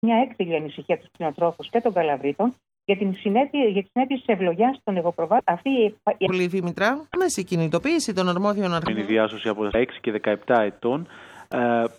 Μια έκθεση ανησυχία του κτηνοτρόφου και των καλαβρίτων για τις συνέπειες της ευλογιάς των εγωπροβάτων. Πολύ Δήμητρα, άμεση κινητοποίηση των αρμόδιων αρχών. Είναι η διάσωση από 6 και 17 ετών